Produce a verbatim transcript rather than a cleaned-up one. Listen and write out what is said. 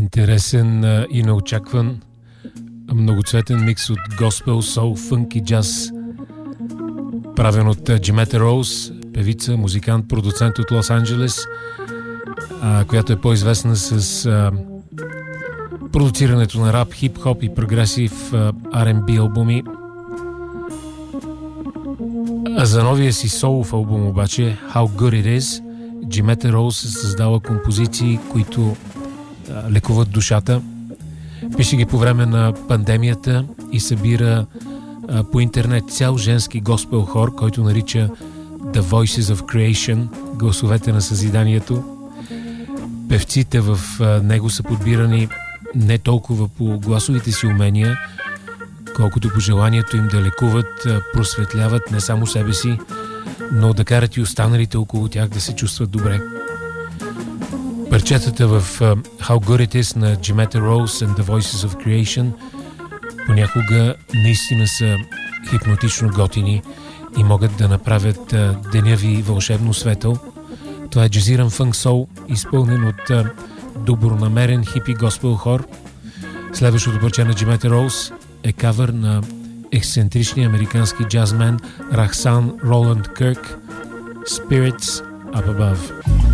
Интересен а, и неочакван многоцветен микс от госпел, соул, фънк и джаз, правен от Джимета Роуз, певица, музикант, продуцент от Лос-Анджелес, а, която е по-известна с а, продуцирането на рап, хип-хоп и прогресив а, Ар енд Би албуми. А за новия си солов албум обаче, How Good It Is, Джимета Роуз е създала композиции, които а, лекуват душата. Пише ги по време на пандемията и събира а, по интернет цял женски госпел хор, който нарича The Voices of Creation, гласовете на съзиданието. Певците в а, него са подбирани не толкова по гласовите си умения, колкото по желанието им да лекуват, а, просветляват не само себе си, но да карат и останалите около тях да се чувстват добре. Парчетата в uh, How Good It Is на Джимета Роуз and The Voices of Creation понякога наистина са хипнотично готини и могат да направят uh, деня ви вълшебно светъл. Това е джазиран фънк сол, изпълнен от uh, добронамерен хипи госпел хор. Следващото парче на Джимета Роуз е кавър на ексцентричния американски джазмен Рахсан Роланд Кърк, Spirits Up Above.